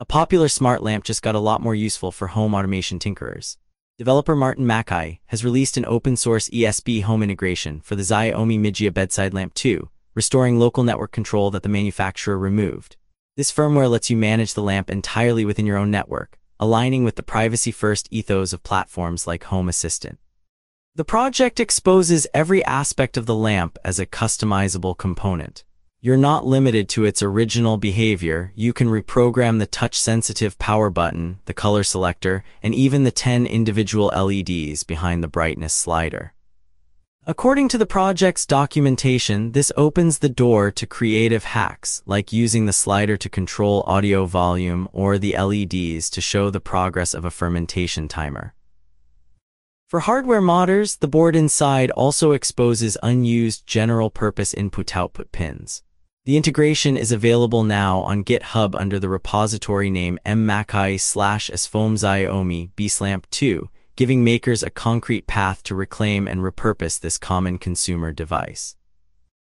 A popular smart lamp just got a lot more useful for home automation tinkerers. Developer Martin Mackay has released an open-source ESP home integration for the Xiaomi Mijia Bedside Lamp 2, restoring local network control that the manufacturer removed. This firmware lets you manage the lamp entirely within your own network, aligning with the privacy-first ethos of platforms like Home Assistant. The project exposes every aspect of the lamp as a customizable component. You're not limited to its original behavior. You can reprogram the touch-sensitive power button, the color selector, and even the 10 individual LEDs behind the brightness slider. According to the project's documentation, this opens the door to creative hacks, like using the slider to control audio volume or the LEDs to show the progress of a fermentation timer. For hardware modders, the board inside also exposes unused general-purpose input-output pins. The integration is available now on GitHub under the repository name mmackay/asfoam-xiaomi bslamp2, giving makers a concrete path to reclaim and repurpose this common consumer device.